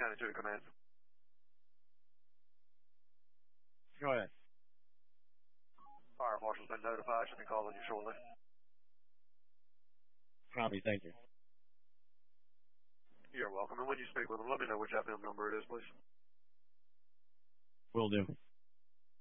County 2 to command. Go ahead. Fire marshal's been notified. Should be calling you shortly. Copy. Thank you. You're welcome. And when you speak with them, let me know which FM number it is, please. Will do.